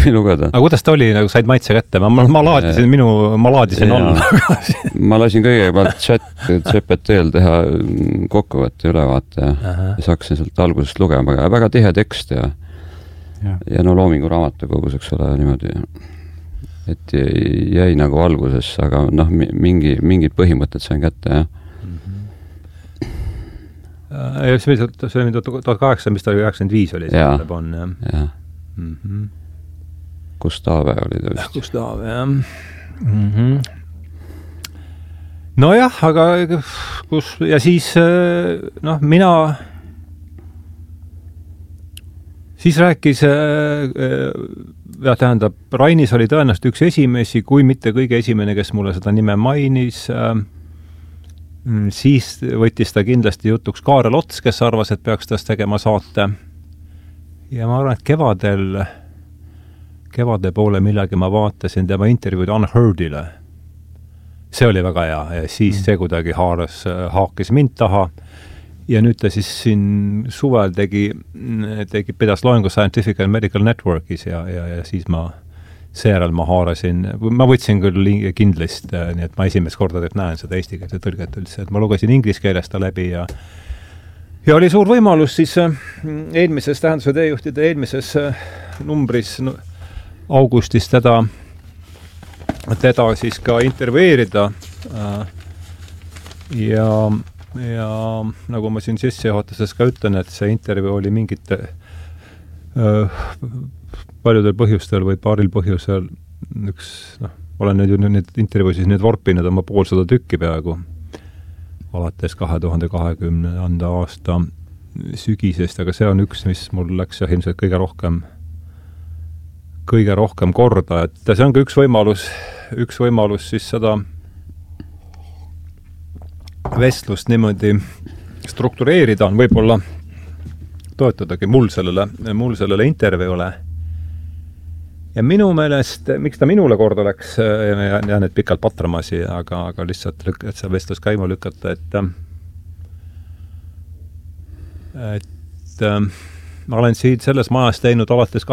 tohi lugeda. Aga kuidas ta oli, nagu said maitse kätte? Ma laadisin olla. Ma lasin kõigepealt ChatGPT-l teha kokkuvõtte ülevaate ja siis hakkasin sealt algusest lugema. Väga tihe tekst ja no Loomingu raamatukoguseks ole niimoodi, et jäi nagu alguses, aga mingid põhimõtted sain kätte, jah. Ja see oli 1800, mis ta oli 95 oli see on, jah. Gustave oli ta vist. Gustave, jah. No jah, aga ja siis siis rääkis tähendab, Rainis oli tõenäoliselt üks esimesi, kui mitte kõige esimene, kes mulle seda nime mainis. Siis võttis ta kindlasti jutuks Kaarel Ots, kes arvas, et peaks tast tegema saate. Ja ma arvan, et kevade poole millegi ma vaatasin tema intervjuud Unheardile. See oli väga hea ja siis see kuidagi haakis mind taha. Ja nüüd ta siis siin suvel pidas loengu Scientific and Medical Networkis ja siis seejärel ma haarasin, ma võtsin küll kindlist, nii et ma esimest korda näen seda eesti keelde tõlget üldse, et ma lugesin inglise keeles ta läbi ja oli suur võimalus siis eelmises tähenduse teejuhtide eelmises numbris augustis teda siis ka intervjueerida ja nagu ma siin sissejuhatuses ka ütlen, et see intervjuu oli mingite paljudel põhjustel või paaril põhjusel olen nüüd intervjuusis nüüd vorpinud oma 500 tükki peaaegu alates 2020. Aasta sügisest, aga see on üks, mis mul läks ilmselt kõige rohkem korda, et see on ka üks võimalus siis seda vestlust niimoodi struktureerida on võib-olla toetadagi mul sellele intervjuule. Ja minu meelest, miks ta minule korda läks, jään et pikalt patramasi, aga lihtsalt et see vestlus käima lükata, et ma olen siin selles majas teinud alates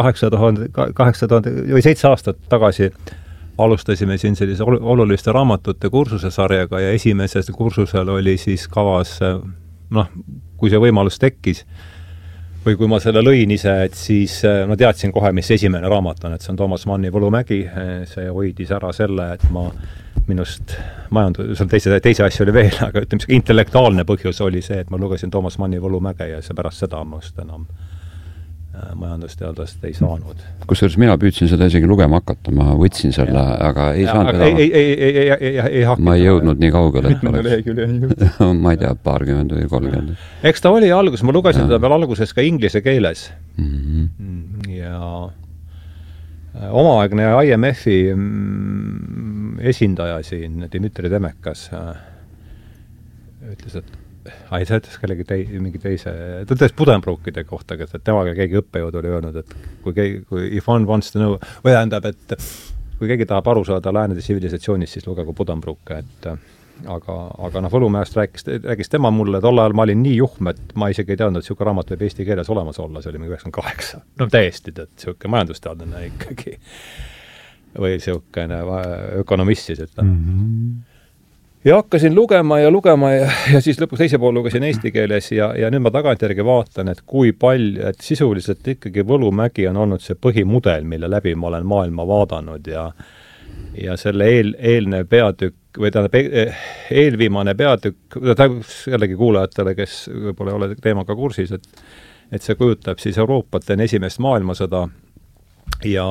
7 aastat tagasi alustasime siin sellise oluliste raamatute kursuse sarjaga ja esimesel kursusel oli siis kavas, kui see võimalus tekkis, või kui ma selle lõin ise, et siis ma teadsin kohe, mis esimene raamat on, et see on Toomas Manni Võlumägi, see hoidis ära selle, et minust teise asja oli veel, aga ütleme, intellektuaalne põhjus oli see, et ma lugesin Toomas Manni Võlumäge ja see pärast seda must enam majandusteadlast ei saanud. Kusjuures mina püüdsin seda isegi lugema hakata, ma võtsin selle, aga ei saanud vedama. Ma ei jõudnud nii kaugele. Mitmene lehekülje nii jõudnud? Ma ei tea, 20 või 30. Eks ta oli algus, ma lugesin teda veel alguses ka inglise keeles. Ja omaaegne IMF-i esindaja siin, Dmitri Demekas, ütles, et see ütles kellegi mingi teise, ta ütles Buddenbrookide kohta, et temaga keegi õppejõud oli öelnud, et kui if one wants to know, või tähendab, et kui keegi tahab aru saada läänede tsivilisatsioonist, siis lugegu Buddenbrooke, aga Võlumäest rääkis tema mulle, tol ajal ma olin nii juhm, et ma isegi ei teadnud, et siuke raamat võib eesti keeles olemas olla, see oli 98. Täiesti, et siuke majandusteadlane ikkagi, või siukene ökonomist siis, et Ja hakkasin lugema ja siis lõpuks teise pool lugesin eesti keeles ja nüüd ma tagantjärgi vaatan, et kui palju, et sisuliselt ikkagi Võlumägi on olnud see põhimudel, mille läbi ma olen maailma vaadanud ja selle eelnev peatükk, või tähendab eelviimane peatükk, jällegi kuulajatele, kes võib-olla ei ole teemaga kursis, et see kujutab siis Euroopat enne esimest maailmasõda ja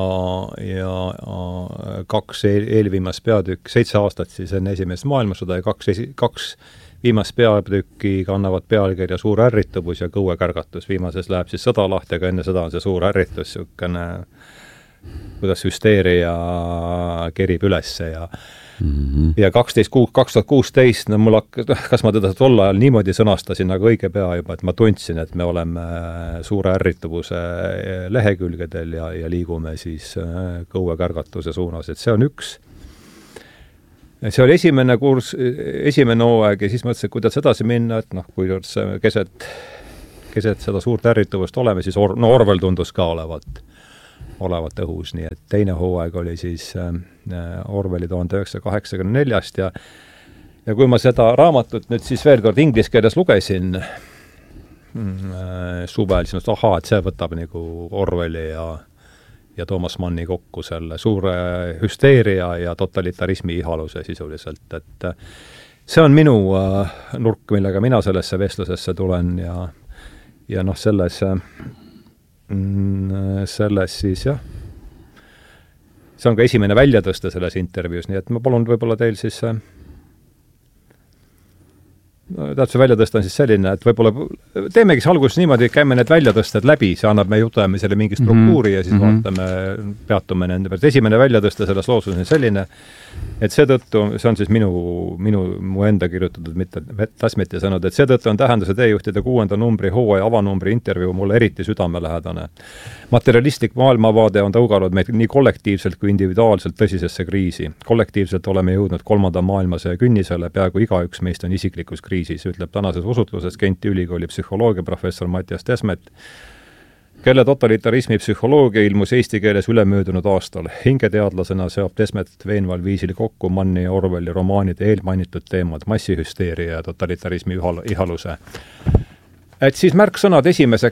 2 eelviimast peatükk, 7 aastat siis enne esimest maailmasõda ja 2 viimast peatükki kannavad pealkirja Suur ärrituvus ja Kõuekärgatus. Viimases läheb siis sõda lahti, aga enne sõda on see suur ärritus, siukene, kuidas hüsteeria kerib ülesse ja 2016 mul kas ma teda tol ajal niimoodi sõnastasin, aga õige pea juba, et ma tundsin, et me oleme suure ärrituvuse lehekülgedel ja liigume siis Kõuekärgatuse suunas, et see on üks. See oli esimene kurs, esimene hooaeg ja siis mõtlesin, et kuidas edasi minna, et kui keset seda suurt ärrituvust oleme, siis Orwell tundus ka olevat. olevat õhus, nii et teine hooaeg oli siis Orwelli 1984 ja kui ma seda raamatut nüüd siis veel kord inglise keeles lugesin suvel, siis et see võtab nagu Orwelli ja Toomas Manni kokku selle suure hüsteeria ja totalitarismi ihaluse sisuliselt, et see on minu nurk, millega mina sellesse vestlusesse tulen ja noh, selles siis jah, see on ka esimene väljatõste selles intervjuus, nii et ma palun võib-olla teil siis täpselt väljatõste on siis selline, et võib-olla teemegi alguses niimoodi, käime need väljatõsted läbi, see annab me jutujame selle mingi struktuuri ja siis vaatame, peatume nende pealt. Esimene väljatõste selles loos on selline, et seetõttu, see on siis mu enda kirjutatud, mitte Tasmeti sõnud, et seetõttu on Tähenduse teejuhtide 6. numbri hooaja avanumbri intervjuu mulle eriti südamelähedane. Materialistlik maailmavaade on tõuganud meid nii kollektiivselt kui individuaalselt tõsisesse kriisi. Kollektiivselt oleme jõudnud 3. maailmasõja künnisele, peaaegu igaüks meist on isiklikus kriisis, ütleb tänases usutluses Genti ülikooli psühholoogiaprofessor Mattias Desmet, kelle totalitarismi psühholoogia ilmus eesti keeles ülemöödunud aastal. Hingeteadlasena seab Desmet veenval viisil kokku Manni ja Orwelli romaanide eelmainitud teemad, massihüsteeria ja totalitarismi ihaluse. Et siis märksõnad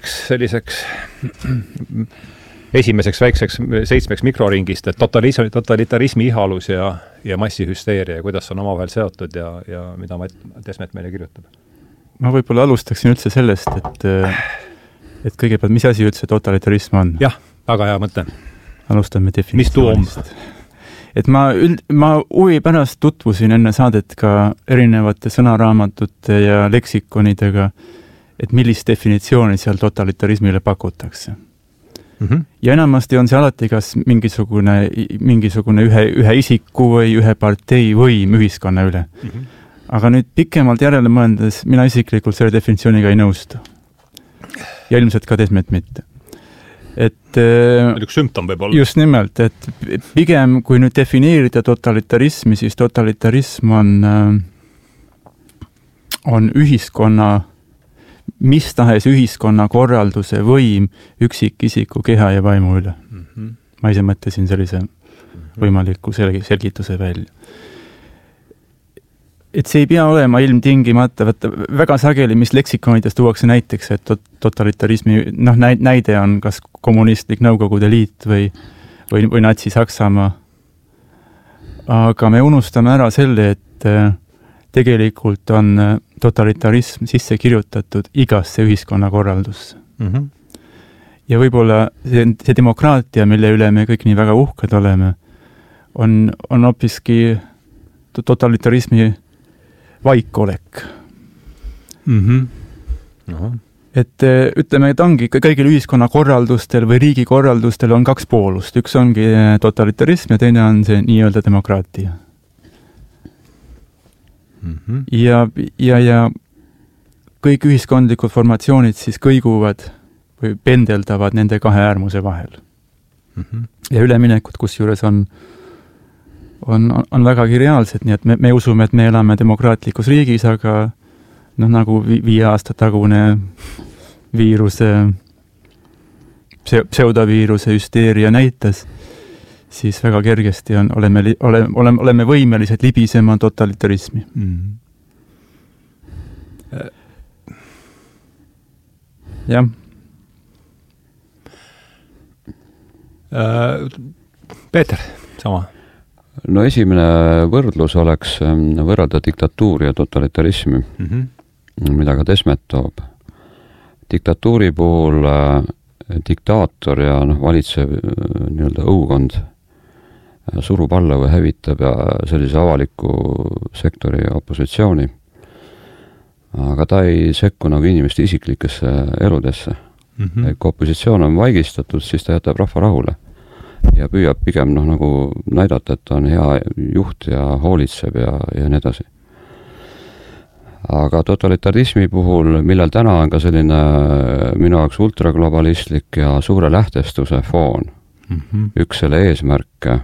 esimeseks väikseks 7 mikroringist, et totalitarismi ihalus ja massihüsteeria ja kuidas on omavahel seotud ja mida Desmet meile kirjutab. Ma võib-olla alustaksin üldse sellest, et kõigepealt, mis asi üldse totalitarism on? Jah, väga hea mõte. Alustame definitsioonist. Mis tuum? Et ma huvi pärast tutvusin enne saadet ka erinevate sõnaraamatute ja leksikonidega, et millist definitsiooni seal totalitarismile pakutakse. Ja enamasti on see alati kas mingisugune ühe isiku või ühe partei võim ühiskonna üle. Aga nüüd pikemalt järele mõeldes mina isiklikult selle definitsiooniga ei nõustu. Ja ilmselt ka Desmet mitte. Üks sümptom võib olla. Just nimelt, et pigem kui nüüd defineerida totalitarismi, siis totalitarism on ühiskonna, mis tahes ühiskonna korralduse võim üksikisiku keha ja vaimu üle. Ma ise mõtlesin sellise võimaliku selgituse välja. Et see ei pea olema ilmtingimata, väga sageli, mis leksikonides tuuakse näiteks, et totalitarismi näide on kas kommunistlik Nõukogude Liit või Natsi-Saksamaa. Aga me unustame ära selle, et tegelikult on totalitarism sisse kirjutatud igasse ühiskonnakorraldusse. Ja võib-olla see demokraatia, mille üle me kõik nii väga uhked oleme, on hoopiski totalitarismi vaikolek. Et ütleme, et ongi kõigil ühiskonnakorraldustel või riigikorraldustel on 2 poolust. Üks ongi totalitarism ja teine on see nii-öelda demokraatia. Ja kõik ühiskondlikud formatsioonid siis kõiguvad või pendeldavad nende 2 äärmuse vahel. Ja üleminekud, kusjuures on vägagi reaalsed, nii et me usume, et me elame demokraatlikus riigis, aga nagu 5 aasta tagune pseudoviiruse hüsteeria näitas, siis väga kergesti oleme võimelised libisema totalitarismi. Jah. Peeter, sama. No esimene võrdlus oleks võrrelda diktatuuri ja totalitarismi, mida ka Desmet toob. Diktatuuri puhul diktaator ja valitsev nii-öelda õukond surub alla või hävitab ja sellise avaliku sektori opositsiooni. Aga ta ei sekku nagu inimeste isiklikesse eludesse. Kui opositsioon on vaigistatud, siis ta jätab rahva rahule ja püüab pigem nagu näidata, et ta on hea juht ja hoolitseb ja nii edasi. Aga totalitarismi puhul, millel täna on ka selline minu jaoks ultraglobalistlik ja suure lähtestuse foon, üks selle eesmärke,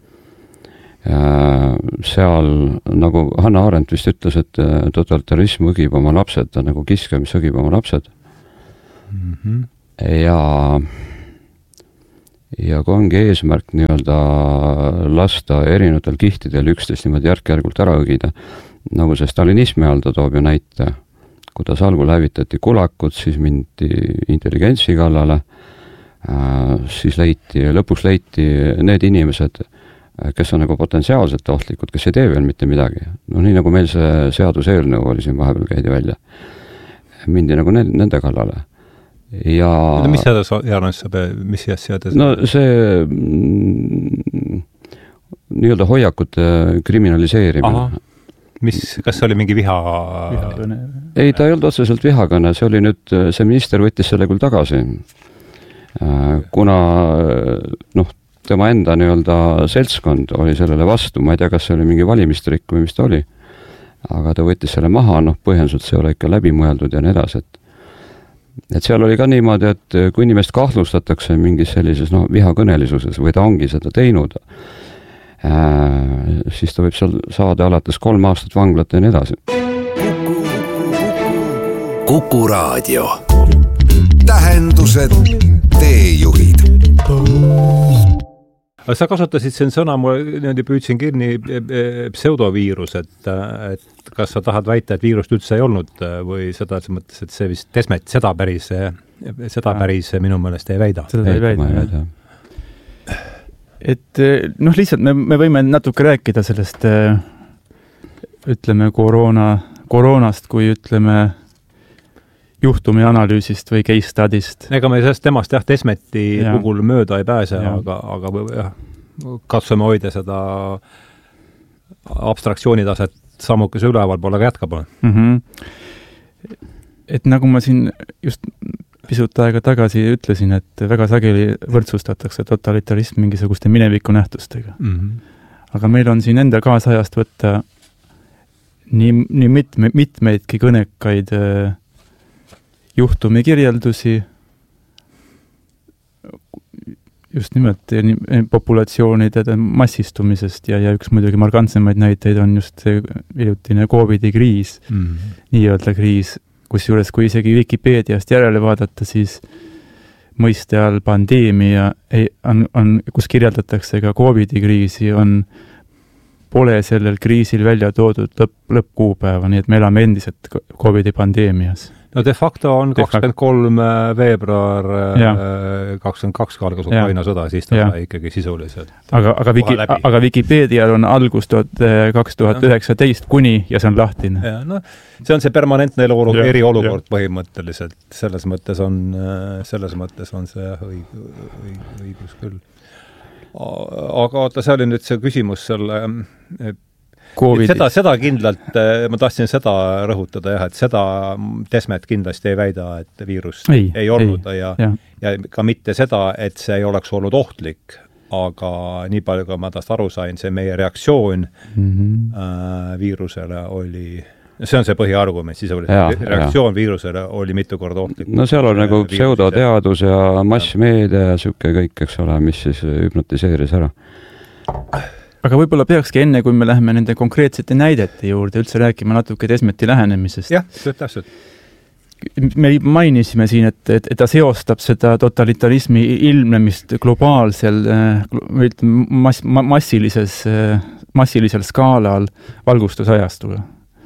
seal nagu Hannah Arendt vist ütles, et totalitarism õgib oma lapsed, ta nagu kiske, mis õgib oma lapsed. ja kui ongi eesmärk nii-öelda lasta erinevatel kihtidel üksteist niimoodi järk-järgult ära õgida, nagu see stalinismi all ta toob ju näite, kuidas algul hävitati kulakud, siis mindi intelligentsi kallale, siis lõpuks leiti need inimesed, kes on nagu potentsiaalselt ohtlikud, kes ei tee veel mitte midagi. No nii nagu meil see seaduseelnõu oli siin vahepeal käidi välja. Mindi nagu nende kallale. Ja mis seadus, Jaanas, mis seadus? No see nii-öelda hoiakute kriminaliseerimine. Kas see oli mingi vihakõne? Ei, ta ei olnud otseselt vihakõne, see oli nüüd, see minister võttis selle küll tagasi. Kuna tema enda nii-öelda seltskond oli sellele vastu, ma ei tea, kas see oli mingi valimistrikk või mis ta oli, aga ta võttis selle maha, põhjendaselt see oli ikka läbi mõeldud ja nii edasi, et seal oli ka niimoodi, et kui inimest kahtlustatakse mingis sellises vihakõnelisuses või ta ongi seda teinud, siis ta võib seal saada alates 3 aastat vanglat ja nii edasi. Kuku Raadio. Tähendused, teejuhid. Sa kasutasid siin sõna, ma püüdsin kirni pseudoviirus, et kas sa tahad väita, et viirust üldse ei olnud või seda mõttes, et see vist Desmet seda päris minu meelest ei väida. Seda ei väida. Et lihtsalt me võime natuke rääkida sellest, ütleme, koroonast, kui ütleme, juhtumi analüüsist või case study'st. Ega me temast Desmeti puhul mööda ei pääse, aga katsume hoida seda abstraktsioonitaset sammukese üleval poole ka jätkab. Et nagu ma siin just pisut aega tagasi ütlesin, et väga sageli võrdsustatakse totalitarism mingisuguste mineviku nähtustega. Aga meil on siin enda kaasajast võtta nii mitmeidki kõnekaid juhtumi kirjeldusi, just nimelt populatsioonide massistumisest ja üks muidugi markantsemaid näiteid on just see hiljutine COVID-i kriis, nii-öelda kriis, kusjuures kui isegi Wikipeediast järele vaadata, siis mõiste all pandeemia kus kirjeldatakse ka COVID-i kriisi, pole sellel kriisil välja toodud lõppkuupäeva, nii et me elame endiselt COVID-i pandeemias. No de facto on 23 veebruar 22 algas Ukraina sõda, siis ta ikkagi sisuliselt. Aga Wikipeedial on algus 2019 kuni ja see on lahtine. Ja, see on see permanentne eriolukord põhimõtteliselt. Selles mõttes on see õigus küll. Aga see oli nüüd see küsimus selle seda kindlalt, ma tahtsin seda rõhutada, et seda Desmet kindlasti ei väida, et viirust ei olnud ja ka mitte seda, et see ei oleks olnud ohtlik, aga nii palju, kui ma tast aru sain, see meie reaktsioon viirusele oli, see on see põhiargument sisuliselt, reaktsioon viirusele oli mitu korda ohtlik. No seal on nagu pseudoteadus ja massmeedia ja siuke kõik, eks ole, mis siis hüpnotiseeris ära. Aga võib-olla peakski enne, kui me läheme nende konkreetsete näidete juurde, üldse rääkima natuke Desmeti lähenemisest. Jah, täpselt. Me mainisime siin, et ta seostab seda totalitarismi ilmnemist globaalsel massilisel skaalal valgustusajastuga.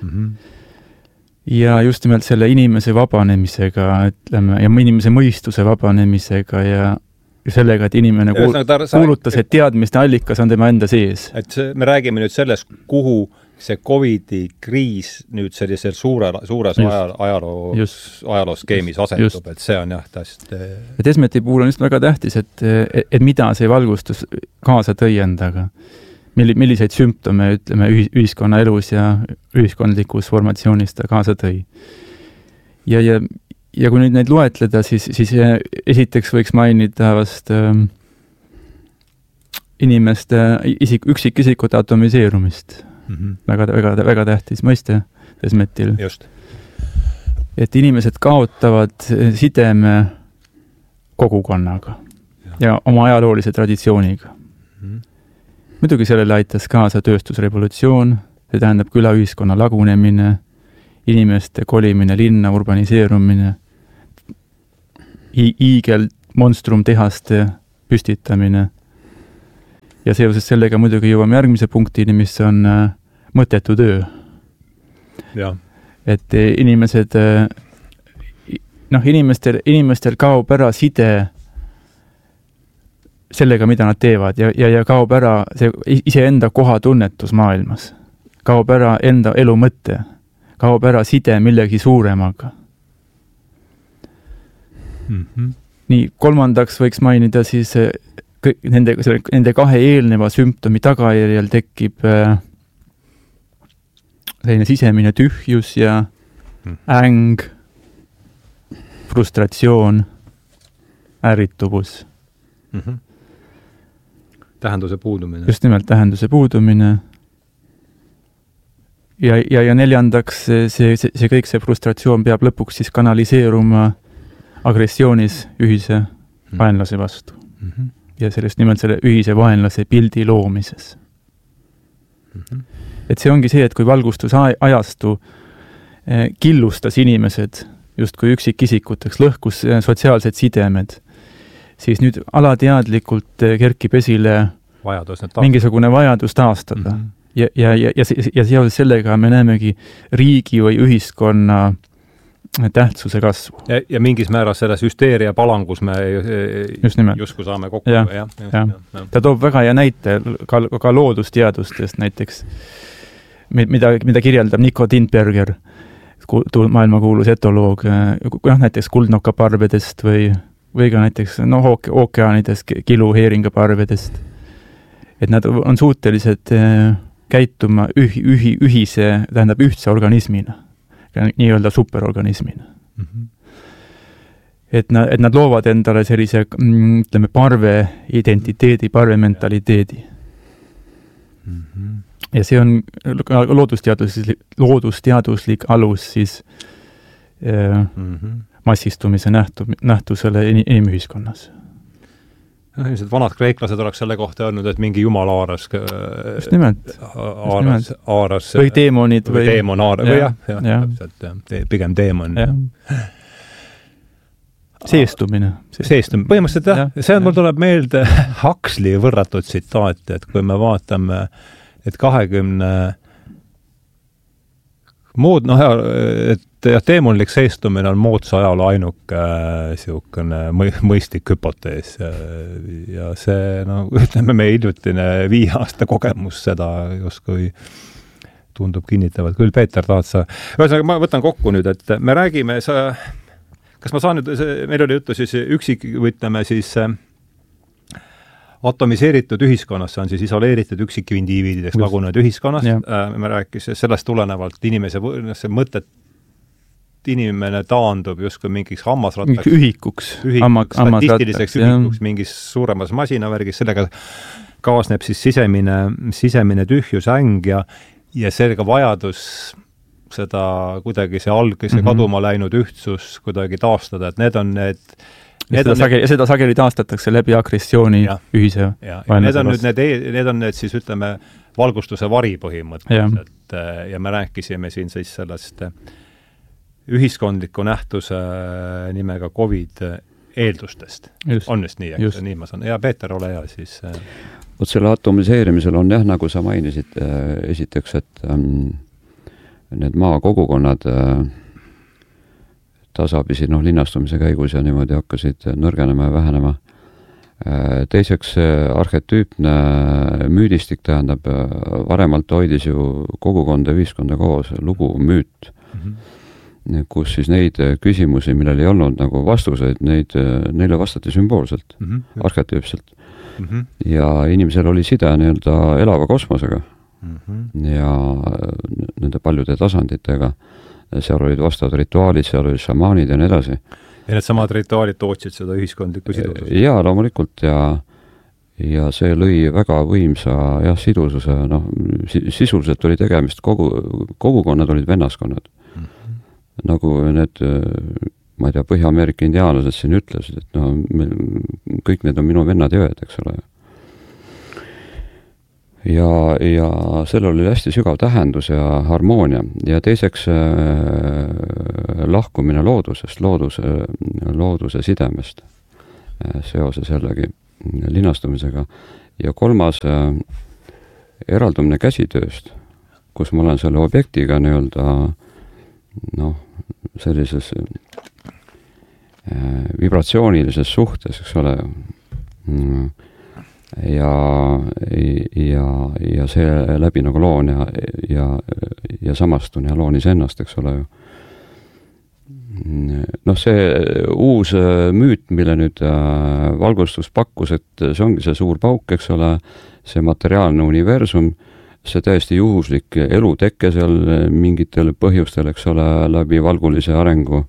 Ja just nimelt selle inimese vabanemisega, ütleme, ja inimese mõistuse vabanemisega ja sellega, et inimene kuulutas, et teadmiste allikas on tema enda sees. Et me räägime nüüd sellest, kuhu see COVID-i kriis nüüd sellisel suures ajalooskeemis asetub, et see on tähest. Ja Desmeti puhul on just väga tähtis, et mida see valgustus kaasa tõi endaga. Milliseid sümptome, ütleme, ühiskonna elus ja ühiskondlikus formatsioonis ta kaasa tõi. Ja kui nüüd neid loetleda, siis esiteks võiks mainida vast inimeste üksikisikute atomiseerumist. Väga tähtis mõiste Desmetil. Just. Et inimesed kaotavad sideme kogukonnaga ja oma ajaloolise traditsiooniga. Muidugi sellele aitas kaasa tööstusrevolutsioon, see tähendab külaühiskonna lagunemine, inimeste kolimine linna, urbaniseerumine, iigel monstrum tehaste püstitamine. Ja seoses sellega muidugi jõuame järgmise punktini, mis on mõttetu töö. Ja. Et inimesed, inimestel kaob ära side sellega, mida nad teevad ja kaob ära see iseenda kohatunnetus maailmas. Kaob ära enda elu mõte. Kaob ära side millegi suuremaga. Nii, kolmandaks võiks mainida siis nende kahe eelneva sümptomi tagajärjel tekib selline sisemine tühjus ja äng, frustratsioon, ärrituvus. Tähenduse puudumine. Just nimelt tähenduse puudumine. Ja neljandaks see kõik see frustratsioon peab lõpuks siis kanaliseeruma agressioonis ühise vaenlase vastu. Ja sellest nimelt selle ühise vaenlase pildi loomises. Et see ongi see, et kui valgustus ajastu killustas inimesed justkui üksikisikuteks, lõhkus sotsiaalsed sidemed, siis nüüd alateadlikult kerkib esile mingisugune vajadus taastada. Ja seoses sellega me näemegi riigi või ühiskonna tähtsuse kasvu. Ja mingis määras selles hüsteeria palangus me justkui saame kokku. Ja. Ta toob väga hea näite ka loodusteadustest näiteks, mida kirjeldab Nico Tinberger, maailmakuulus etoloog, näiteks kuldnokaparvedest või ka näiteks ookeanidest, kiluheeringaparvedest. Et nad on suutelised käituma ühtse organismina, nii-öelda superorganismina. Et nad loovad endale sellise, ütleme, parve identiteedi, parve mentaliteedi. Ja see on loodusteaduslik alus siis massistumise nähtusele inimühiskonnas. Vanad kreeklased oleks selle kohta öelnud, et mingi jumal aaras või teemonid või teemon pigem teemon. Seestumine. Põhimõtteliselt jah. See mul tuleb meelde Huxley võrratud tsitaati, et kui me vaatame, et 20 teemonlik seestumine on moodsa ajal ainuke mõistlik hüpotees. Ja see, ütleme, meie hiljutine 5 aasta kogemus seda justkui tundub kinnitavad. Küll, Peeter, tahad sa? Ma võtan kokku nüüd, et me räägime, kas ma saan nüüd, meil oli juttu siis ütleme siis atomiseeritud ühiskonnas, see on siis isoleeritud üksikindiviidideks lagunenud ühiskonnast. Me rääkis sellest tulenevalt inimese mõtet, inimene taandub justkui mingiks hammasrattaks. Ühikuks. Statistiliseks ühikuks mingis suuremas masinavärgis. Sellega kaasneb siis sisemine tühjus, äng ja sellega vajadus seda kuidagi see kaduma läinud ühtsus kuidagi taastada, et need on need seda sageli taastatakse läbi agressiooni ühise vaenlase vastu. Need on need siis, ütleme, valgustuse vari põhimõtteliselt. Ja me rääkisime siin siis sellest ühiskondliku nähtuse nimega COVID eeldustest. On just nii, eks? Nii ma saan. Ja Peeter, ole hea siis. Selle atomiseerimisel on jah, nagu sa mainisid, esiteks, et need maakogukonnad tasapisi linnastumise käigus ja niimoodi hakkasid nõrgenema ja vähenema. Teiseks, arhetüüpne müüdistik tähendab, varemalt hoidis ju kogukonda ühiskonda koos lugu, müüt, kus siis neid küsimusi, millel ei olnud nagu vastuseid, neile vastati sümboolselt, arhetüüpselt. Ja inimesel oli side nii-öelda elava kosmosega ja nende paljude tasanditega. Seal olid vastavad rituaalid, seal olid šamaanid ja nii edasi. Ja need samad rituaalid tootsid seda ühiskondlikku sidusust? Jaa, loomulikult ja see lõi väga võimsa sidususe, sisuliselt oli tegemist, kogukonnad olid vennaskonnad. Nagu need, ma ei tea, Põhja-Ameerika indiaanlased siin ütlesid, et kõik need on minu vennad ja õed, eks ole. Ja sellel oli hästi sügav tähendus ja harmoonia ja teiseks lahkumine loodusest, looduse sidemest seoses jällegi linastumisega. Ja kolmas eraldumine käsitööst, kus ma olen selle objektiga sellises vibratsioonilises suhtes, eks ole, ja see läbi nagu loon ja samastun ja loon iseennast, eks ole ju. See uus müüt, mille nüüd valgustus pakkus, et see ongi see suur pauk, eks ole, see materiaalne universum, see täiesti juhuslik eluteke seal mingitel põhjustel, eks ole, läbi valgulise arengu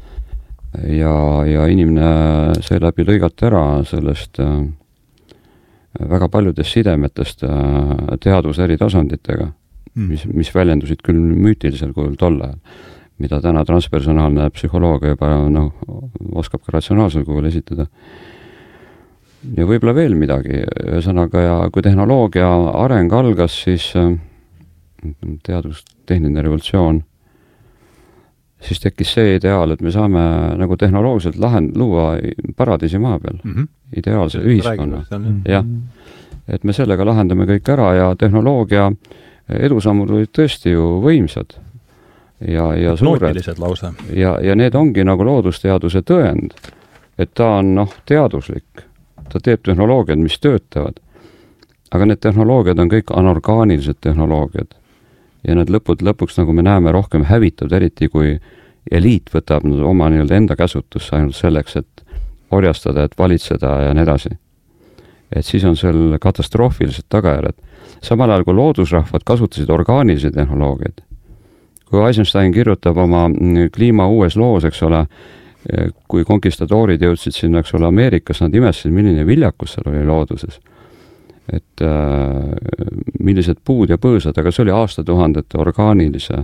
ja inimene seeläbi lõigati ära sellest väga paljudest sidemetest teaduse eri tasanditega, mis väljendusid küll müütilisel kujul tol ajal, mida täna transpersonaalne psühholoogia juba oskab ka ratsionaalsel kujul esitada. Ja võib-olla veel midagi, ühesõnaga, ja kui tehnoloogia areng algas, siis teadustehniline revolutsioon, siis tekkis see ideaal, et me saame nagu tehnoloogiliselt luua paradiisi maa peal, ideaalse ühiskonna. Jah, et me sellega lahendame kõik ära ja tehnoloogia edusammud olid tõesti ju võimsad ja suured. Lausa. Ja need ongi nagu loodusteaduse tõend, et ta on teaduslik. Ta teeb tehnoloogiad, mis töötavad. Aga need tehnoloogiad on kõik anorgaanilised tehnoloogiad. Ja need lõpuks, nagu me näeme, rohkem hävitud, eriti kui eliit võtab oma enda käsutusse ainult selleks, et orjastada, et valitseda ja nii edasi. Et siis on seal katastroofilised tagajärjed. Samal ajal, kui loodusrahvad kasutasid orgaanilisi tehnoloogiaid, kui Eisenstein kirjutab oma kliima uues loos, eks ole, kui konkistadoorid jõudsid sinna, eks ole, Ameerikas, nad imestasid, milline viljakus seal oli looduses. Et millised puud ja põõsad, aga see oli aastatuhandete orgaanilise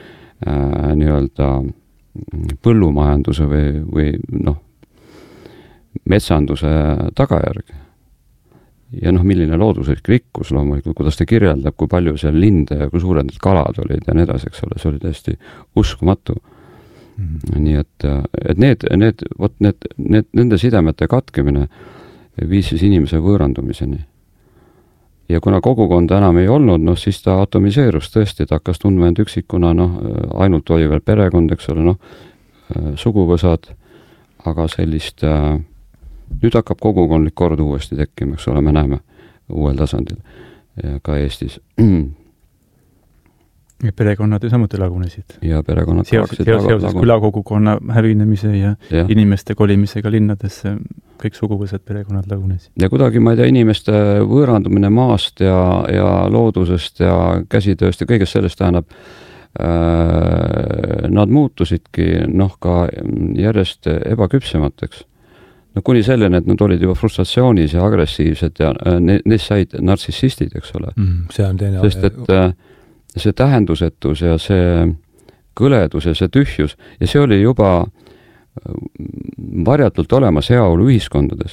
põllumajanduse või metsanduse tagajärg. Ja milline looduslik rikkus loomulikult, kuidas ta kirjeldab, kui palju seal linde ja kui suured need kalad olid ja nii edasi, eks ole, see oli täiesti uskumatu. Nii et nende sidemete katkemine viis siis inimese võõrandumiseni. Ja kuna kogukonda enam ei olnud, siis ta atomiseerus tõesti, ta hakkas tundma end üksikuna, ainult oli veel perekond, eks ole, suguvõsad, aga sellist, nüüd hakkab kogukondlik kord uuesti tekkima, eks ole, me näeme uuel tasandil ja ka Eestis. Ja perekonnad ju samuti lagunesid. Ja perekonnad seoses külakogukonna hävinemise ja inimeste kolimisega linnadesse, kõik suguvõsad perekonnad lagunesid. Ja kuidagi, ma ei tea, inimeste võõrandumine maast ja loodusest ja käsitööst ja kõigest sellest tähendab, nad muutusidki ka järjest ebaküpsemateks. Kuni selleni, et nad olid juba frustratsioonis ja agressiivsed ja neist said nartsissistid, eks ole. See on teine. Sest et see tähendusetus ja see kõledus ja see tühjus ja see oli juba varjatult olemas heaolu ühiskondades,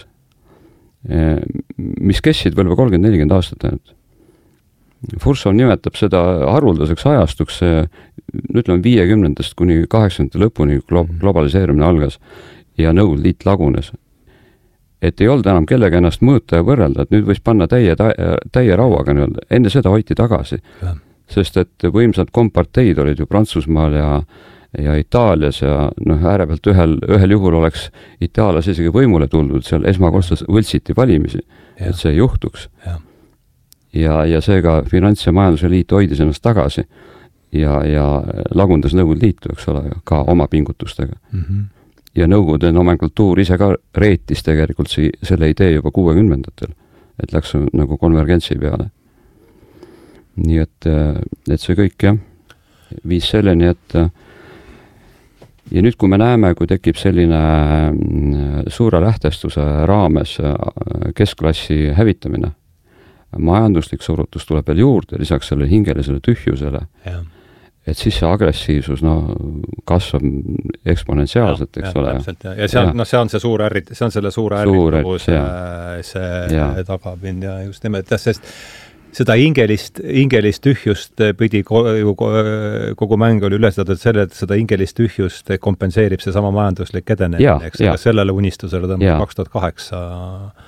mis kestsid veel 30-40 aastat ainult. Fursov nimetab seda haruldaseks ajastuks, ütleme 50-ndast kuni 80 lõpuni globaliseerimine algas ja Nõukogude Liit lagunes. Et ei olnud enam kellega ennast mõõta ja võrrelda, et nüüd võis panna täie rauaga nii-öelda. Enne seda hoiti tagasi. Sest et võimsad komparteid olid ju Prantsusmaal ja Itaalias ja äärepealt ühel juhul oleks Itaalias isegi võimule tuldud, seal esmakordselt võltsiti valimisi, et see juhtuks. Ja seega Finants- ja Majanduse Liit hoidis ennast tagasi ja lagundas Nõukogude Liitu, eks ole, ka oma pingutustega. Ja Nõukogude nomenklatuur ise ka reetis tegelikult selle idee juba 60-ndatel, et läks nagu konvergentsi peale. Nii et see kõik viis selleni, et ja nüüd, kui me näeme, kui tekib selline suure lähtestuse raames keskklassi hävitamine, majanduslik surutus tuleb veel juurde, lisaks selle hingelisele tühjusele, et siis see agressiivsus kasvab eksponentsiaalselt, eks ole. Ja see on see suur ärrit, see on selle suure ärritavus, see tagapind ja just nimelt, sest seda hingelist tühjust pidi kogu mäng oli ülesdatud selle, et seda hingelist tühjust kompenseerib see sama majanduslik edenemine, eks, aga sellele unistusele tõmbab 2008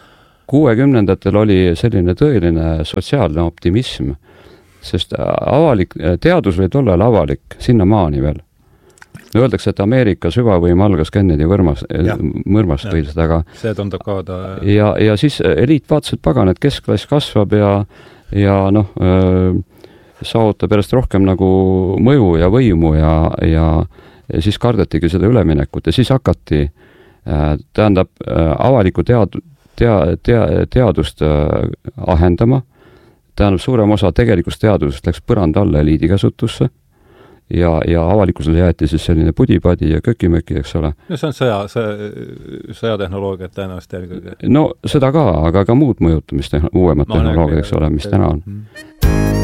60ndatel oli selline tõeline sotsiaalne optimism, sest teadus oli tollal avalik, sinnamaani veel. Öeldakse, et Ameerika süvavõim algas Kennedy mõrvast või seda, aga see tundub kaada. Ja siis eliit vaatas, et pagan, et keskklass kasvab ja saavutab järjest rohkem nagu mõju ja võimu ja siis kardatigi seda üleminekut ja siis hakati, tähendab, avalikku teadust ahendama, tähendab, suurem osa tegelikust teadusest läks põrand alla eliidi käsutusse ja avalikkusele jäeti siis selline pudipadi ja kökimöki, eks ole. No see on sõjatehnoloogiat tõenäoliselt eelkõige. No seda ka, aga ka muud mõjutamist, uuemad tehnoloogiad, eks ole, mis täna on.